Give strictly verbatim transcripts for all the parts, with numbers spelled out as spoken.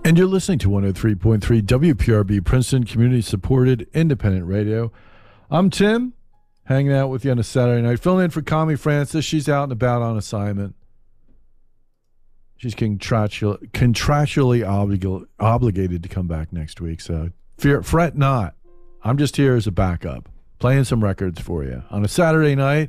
And you're listening to one oh three point three W P R B, Princeton Community Supported Independent Radio. I'm Tim, hanging out with you on a Saturday night, filling in for Connie Francis. She's out and about on assignment. She's contractual, contractually oblig- obligated to come back next week, so fear, fret not. I'm just here as a backup, playing some records for you on a Saturday night,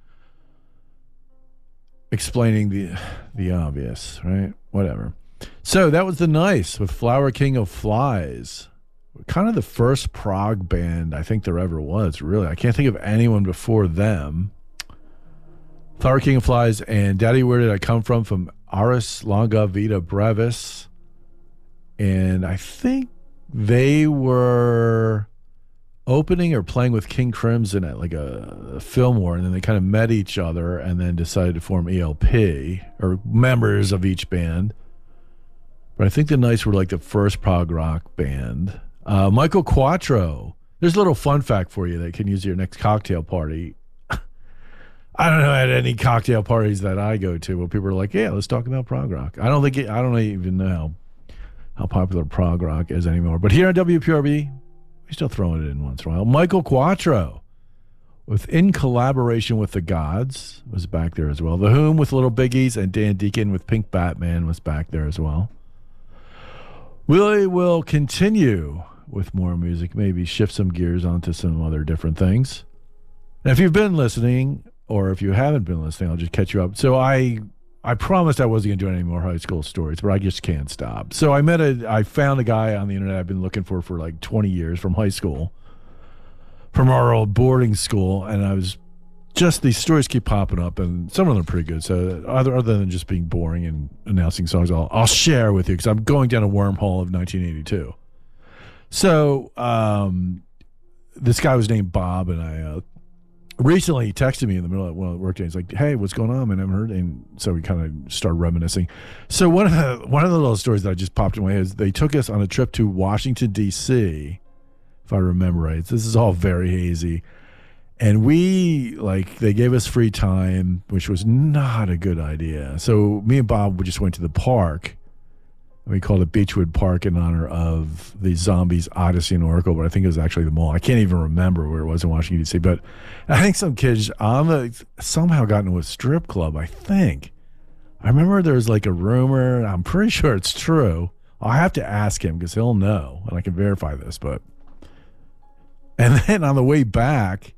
explaining the the obvious, right? Whatever. So that was The Nice with Flower King of Flies. Kind of the first prog band I think there ever was, really. I can't think of anyone before them. Flower King of Flies and Daddy, Where Did I Come From? From Ars Longa Vita Brevis. And I think they were opening or playing with King Crimson at like a, a Fillmore, and then they kind of met each other and then decided to form E L P, or members of each band. But I think The Nice were like the first prog rock band. Uh, Michael Quattro. There's a little fun fact for you that you can use at your next cocktail party. I don't know at any cocktail parties that I go to where people are like, yeah, let's talk about prog rock. I don't think it, I don't even know how, how popular prog rock is anymore. But here on W P R B, we're still throwing it in once in a while. Michael Quattro, with In Collaboration with the Gods, was back there as well. The Whom with Little Biggies, and Dan Deacon with Pink Batman was back there as well. We will continue with more music, maybe shift some gears onto some other different things. And if you've been listening, or if you haven't been listening, I'll just catch you up. So I I promised I wasn't going to do any more high school stories, but I just can't stop. So I met a, I found a guy on the internet I've been looking for for like twenty years from high school, from our old boarding school, and I was just, these stories keep popping up, and some of them are pretty good. So other other than just being boring and announcing songs, I'll I'll share with you because I'm going down a wormhole of nineteen eighty-two. So um, this guy was named Bob, and I uh, recently he texted me in the middle of one of the work days, like, "Hey, what's going on, man? I haven't heard." And so we kind of started reminiscing. So one of the one of the little stories that I just popped in my head is they took us on a trip to Washington D C, if I remember right. This is all very hazy. And we, like, they gave us free time, which was not a good idea. So me and Bob just went to the park. We called it Beechwood Park in honor of the Zombies Odyssey and Oracle, but I think it was actually the mall. I can't even remember where it was in Washington, D C. But I think some kids on the, somehow got into a strip club, I think. I remember there was like a rumor. I'm pretty sure it's true. I'll have to ask him because he'll know, and I can verify this. But and then on the way back,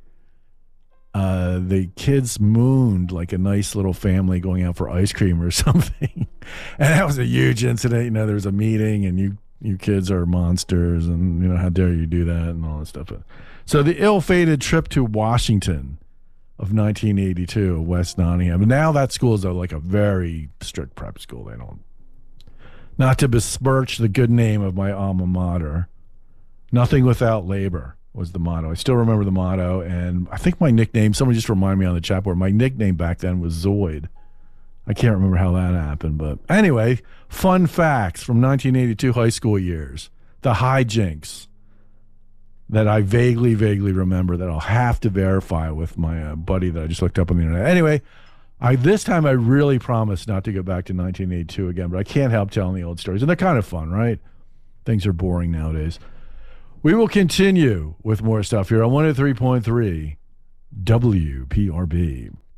Uh, the kids mooned like a nice little family going out for ice cream or something. And that was a huge incident. You know, there was a meeting and you, you kids are monsters and, you know, how dare you do that and all that stuff. So the ill-fated trip to Washington of nineteen eighty-two, West Nottingham. And now that school is a, like a very strict prep school. They don't, not to besmirch the good name of my alma mater, nothing without labor was the motto. I still remember the motto, and I think my nickname, someone just reminded me on the chat board, my nickname back then was Zoid. I can't remember how that happened, but anyway, fun facts from nineteen eighty-two high school years. The hijinks that I vaguely, vaguely remember that I'll have to verify with my uh, buddy that I just looked up on the internet. Anyway, I this time I really promise not to go back to nineteen eighty-two again, but I can't help telling the old stories, and they're kind of fun, right? Things are boring nowadays. We will continue with more stuff here on one oh three point three W P R B.